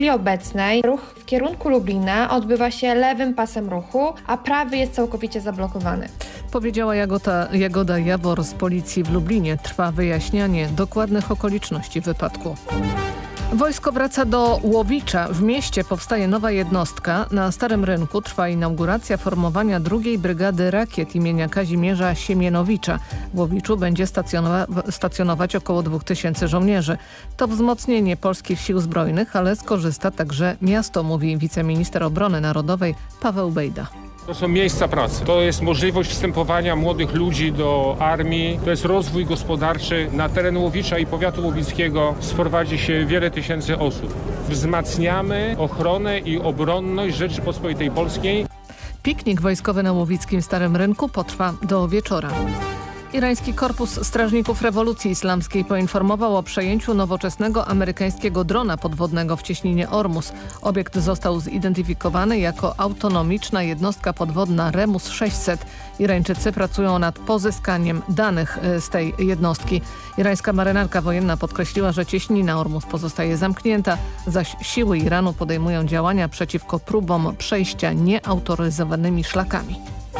W chwili obecnej ruch w kierunku Lublina odbywa się lewym pasem ruchu, a prawy jest całkowicie zablokowany. Powiedziała Jagoda Jawor z policji w Lublinie. Trwa wyjaśnianie dokładnych okoliczności wypadku. Wojsko wraca do Łowicza. W mieście powstaje nowa jednostka. Na Starym Rynku trwa inauguracja formowania 2. Brygady Rakiet imienia Kazimierza Siemienowicza. W Łowiczu będzie stacjonować około 2000 żołnierzy. To wzmocnienie polskich sił zbrojnych, ale skorzysta także miasto, mówi wiceminister obrony narodowej Paweł Bejda. To są miejsca pracy. To jest możliwość wstępowania młodych ludzi do armii. To jest rozwój gospodarczy. Na teren Łowicza i powiatu łowickiego sprowadzi się wiele tysięcy osób. Wzmacniamy ochronę i obronność Rzeczypospolitej Polskiej. Piknik wojskowy na łowickim Starym Rynku potrwa do wieczora. Irański Korpus Strażników Rewolucji Islamskiej poinformował o przejęciu nowoczesnego amerykańskiego drona podwodnego w cieśninie Ormus. Obiekt został zidentyfikowany jako autonomiczna jednostka podwodna Remus 600. Irańczycy pracują nad pozyskaniem danych z tej jednostki. Irańska marynarka wojenna podkreśliła, że cieśnina Ormus pozostaje zamknięta, zaś siły Iranu podejmują działania przeciwko próbom przejścia nieautoryzowanymi szlakami.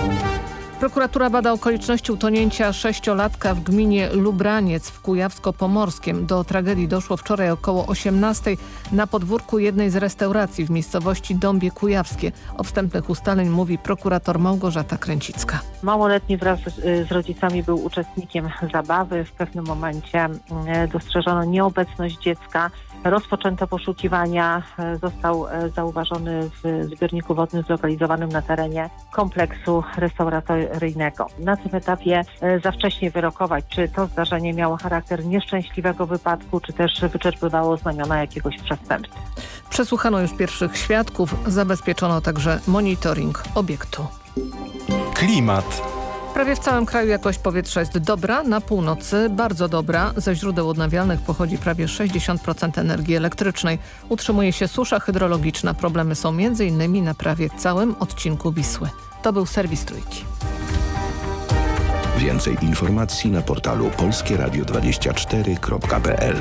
Prokuratura bada okoliczności utonięcia 6-latka w gminie Lubraniec w Kujawsko-Pomorskiem. Do tragedii doszło wczoraj około 18:00 na podwórku jednej z restauracji w miejscowości Dąbie Kujawskie. O wstępnych ustaleń mówi prokurator Małgorzata Kręcicka. Małoletni wraz z rodzicami był uczestnikiem zabawy. W pewnym momencie dostrzeżono nieobecność dziecka. Rozpoczęto poszukiwania. Został zauważony w zbiorniku wodnym zlokalizowanym na terenie kompleksu restauratoryjnego. Na tym etapie za wcześnie wyrokować, czy to zdarzenie miało charakter nieszczęśliwego wypadku, czy też wyczerpywało znamiona jakiegoś przestępstwa. Przesłuchano już pierwszych świadków. Zabezpieczono także monitoring obiektu. Klimat. Prawie w całym kraju jakość powietrza jest dobra, na północy bardzo dobra. Ze źródeł odnawialnych pochodzi prawie 60% energii elektrycznej. Utrzymuje się susza hydrologiczna. Problemy są m.in. na prawie całym odcinku Wisły. To był serwis Trójki. Więcej informacji na portalu polskieradio24.pl.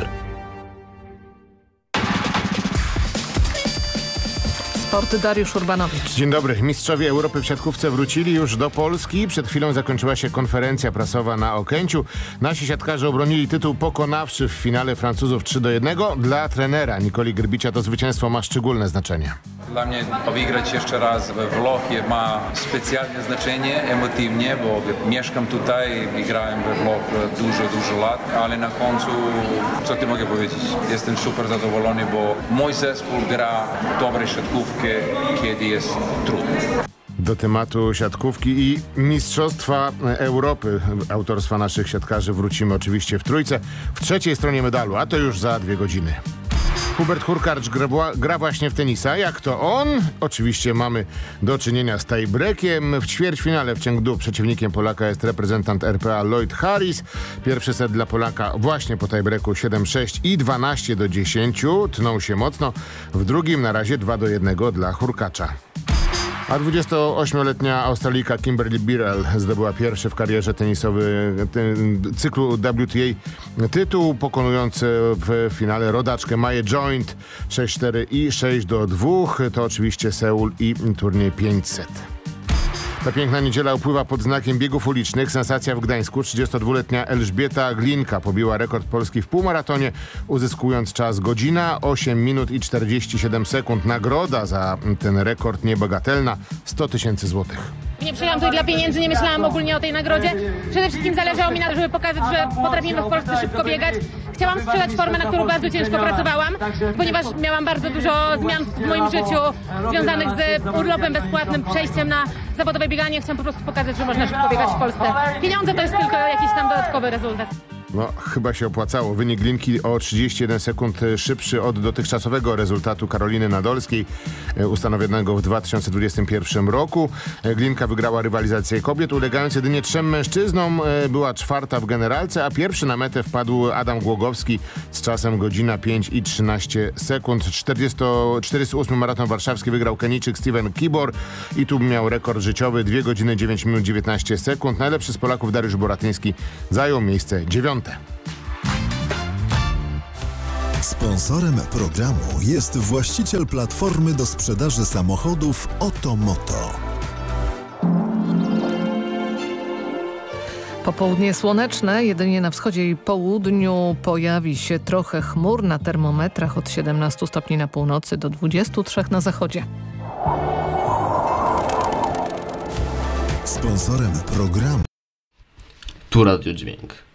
Sport Dariusz Urbanowicz. Dzień dobry. Mistrzowie Europy w siatkówce wrócili już do Polski. Przed chwilą zakończyła się konferencja prasowa na Okęciu. Nasi siatkarze obronili tytuł pokonawszy w finale Francuzów 3-1. Dla trenera Nikoli Grbicia to zwycięstwo ma szczególne znaczenie. Dla mnie wygrać jeszcze raz we Włochach ma specjalne znaczenie emotywnie, bo mieszkam tutaj i grałem we Włoch dużo lat, ale na końcu, co ty mogę powiedzieć, jestem super zadowolony, bo mój zespół gra dobre siatkówki, kiedy jest trudno. Do tematu siatkówki i Mistrzostwa Europy autorstwa naszych siatkarzy wrócimy oczywiście w Trójce. W trzeciej stronie medalu, a to już za 2 godziny. Hubert Hurkacz gra właśnie w tenisa. Jak to on? Oczywiście mamy do czynienia z tiebreakiem. W ćwierćfinale w Chengdu przeciwnikiem Polaka jest reprezentant RPA Lloyd Harris. Pierwszy set dla Polaka właśnie po tiebreaku 7-6 i 12-10. Tną się mocno. W drugim na razie 2-1 dla Hurkacza. A 28-letnia Australijka Kimberly Birrell zdobyła pierwszy w karierze tenisowy cyklu WTA tytuł, pokonując w finale rodaczkę Maję Joint 6-4 i 6-2. To oczywiście Seul i turniej 500. Ta piękna niedziela upływa pod znakiem biegów ulicznych. Sensacja w Gdańsku. 32-letnia Elżbieta Glinka pobiła rekord Polski w półmaratonie, uzyskując czas godzina 8 minut i 47 sekund. Nagroda za ten rekord niebagatelna 100 000 złotych. Nie przyjechałam tutaj dla pieniędzy, nie myślałam ogólnie o tej nagrodzie. Przede wszystkim zależało mi na to, żeby pokazać, że potrafimy w Polsce szybko biegać. Chciałam sprzedać formę, na którą bardzo ciężko pracowałam, ponieważ miałam bardzo dużo zmian w moim życiu związanych z urlopem bezpłatnym, przejściem na zawodowe bieganie. Chciałam po prostu pokazać, że można szybko biegać w Polsce. Pieniądze to jest tylko jakiś tam dodatkowy rezultat. No, chyba się opłacało. Wynik Glinki o 31 sekund szybszy od dotychczasowego rezultatu Karoliny Nadolskiej, ustanowionego w 2021 roku. Glinka wygrała rywalizację kobiet, ulegając jedynie 3 mężczyznom. Była 4. w generalce, a pierwszy na metę wpadł Adam Głogowski z czasem godzina 5 i 13 sekund. 48 maraton warszawski wygrał Kenijczyk Steven Kibor i tu miał rekord życiowy 2 godziny 9 minut 19 sekund. Najlepszy z Polaków Dariusz Boratyński zajął miejsce 9. Sponsorem programu jest właściciel platformy do sprzedaży samochodów Otomoto. Popołudnie słoneczne, jedynie na wschodzie i południu pojawi się trochę chmur, na termometrach od 17 stopni na północy do 23 na zachodzie. Sponsorem programu Tu Radio Dźwięk.